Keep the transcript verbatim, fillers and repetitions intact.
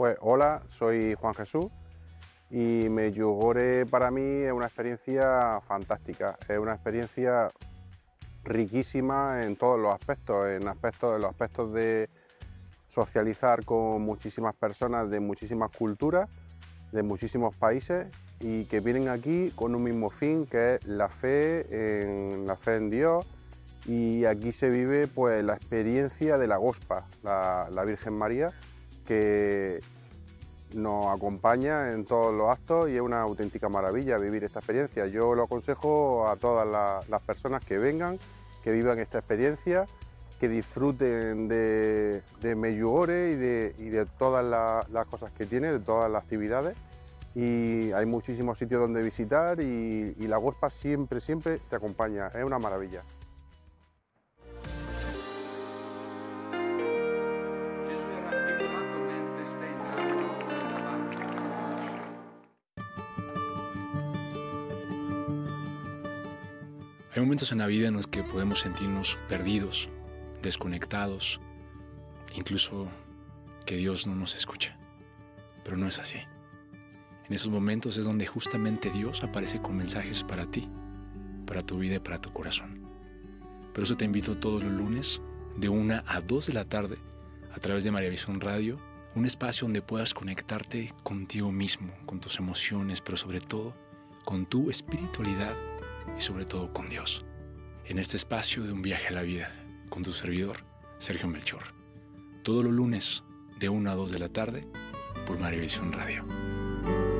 Pues hola, soy Juan Jesús y Medjugorje para mí es una experiencia fantástica, es una experiencia riquísima en todos los aspectos, en, aspectos, en los aspectos de socializar con muchísimas personas de muchísimas culturas, de muchísimos países y que vienen aquí con un mismo fin, que es la fe en, la fe en Dios, y aquí se vive pues la experiencia de la Gospa, la, la Virgen María, que nos acompaña en todos los actos y es una auténtica maravilla vivir esta experiencia. Yo lo aconsejo a todas las, las personas que vengan, que vivan esta experiencia, que disfruten de, de Medjugorje y de, y de todas la, las cosas que tiene, de todas las actividades. Y hay muchísimos sitios donde visitar y, y la Gospa siempre, siempre te acompaña, es una maravilla. Hay momentos en la vida en los que podemos sentirnos perdidos, desconectados, incluso que Dios no nos escucha. Pero no es así. En esos momentos es donde justamente Dios aparece con mensajes para ti, para tu vida y para tu corazón. Por eso te invito todos los lunes de una a dos de la tarde a través de María Visión Radio, un espacio donde puedas conectarte contigo mismo, con tus emociones, pero sobre todo con tu espiritualidad y sobre todo con Dios. En este espacio de un viaje a la vida, con tu servidor, Sergio Melchor. Todos los lunes de una a dos de la tarde por María Visión Radio.